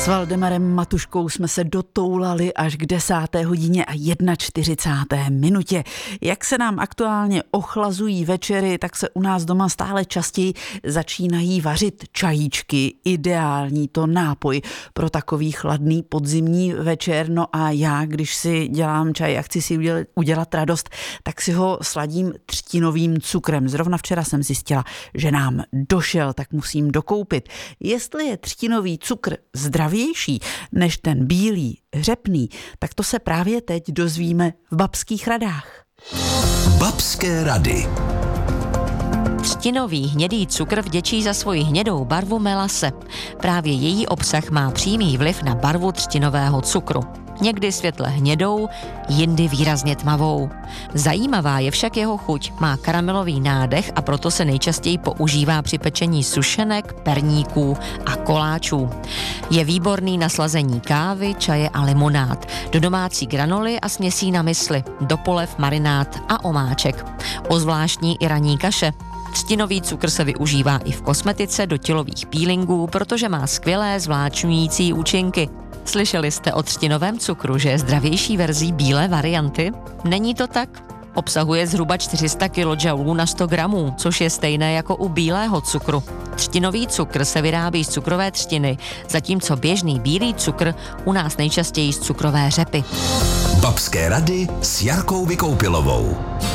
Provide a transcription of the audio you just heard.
S Valdemarem Matuškou jsme se dotoulali až k 10:00 a 41. minutě. Jak se nám aktuálně ochlazují večery, tak se u nás doma stále častěji začínají vařit čajíčky. Ideální to nápoj pro takový chladný podzimní večer. No a já, když si dělám čaj a chci si udělat radost, tak si ho sladím třtinovým cukrem. Zrovna včera jsem zjistila, že nám došel, tak musím dokoupit. Jestli je třtinový cukr zdravější než ten bílý, řepný, tak to se právě teď dozvíme v Babských radách. Babské rady. Třtinový hnědý cukr vděčí za svoji hnědou barvu melase. Právě její obsah má přímý vliv na barvu třtinového cukru. Někdy světle hnědou, jindy výrazně tmavou. Zajímavá je však jeho chuť. Má karamelový nádech a proto se nejčastěji používá při pečení sušenek, perníků a koláčů. Je výborný na slazení kávy, čaje a limonád, do domácí granoly a směsí na mysli, do polev, marinát a omáček. Ozvláštní i ranní kaše. Třtinový cukr se využívá i v kosmetice, do tělových peelingů, protože má skvělé zvláčňující účinky. Slyšeli jste o třtinovém cukru, že je zdravější verzí bílé varianty? Není to tak? Obsahuje zhruba 400 kJ na 100 gramů, což je stejné jako u bílého cukru. Třtinový cukr se vyrábí z cukrové třtiny, zatímco běžný bílý cukr u nás nejčastěji z cukrové řepy. Babské rady s Jarkou Vykoupilovou.